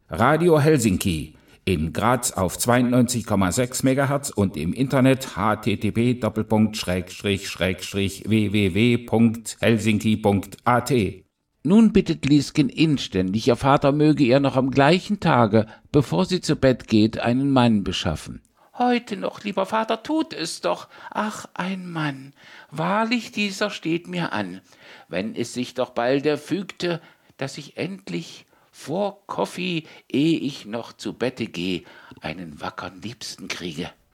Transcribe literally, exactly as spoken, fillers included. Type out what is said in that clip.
Radio Helsinki in Graz auf zweiundneunzig Komma sechs Megahertz und im Internet h t t p Doppelpunkt Schrägstrich Schrägstrich w w w Punkt helsinki Punkt a t. Nun bittet Liesken inständig, ihr Vater möge ihr noch am gleichen Tage, bevor sie zu Bett geht, einen Mann beschaffen. »Heute noch, lieber Vater, tut es doch. Ach, ein Mann. Wahrlich, dieser steht mir an. Wenn es sich doch bald erfügte, dass ich endlich vor Koffi, ehe ich noch zu Bette geh, einen wackern Liebsten kriege.«